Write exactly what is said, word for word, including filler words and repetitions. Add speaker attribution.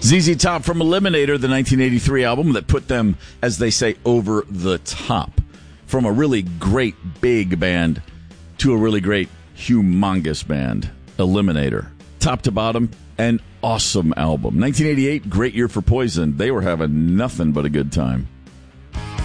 Speaker 1: Z Z Top from Eliminator, the nineteen eighty-three album that put them, as they say, over the top. From a really great big band to a really great humongous band, Eliminator. Top to bottom, an awesome album. nineteen eighty-eight, great year for Poison. They were having nothing but a good time.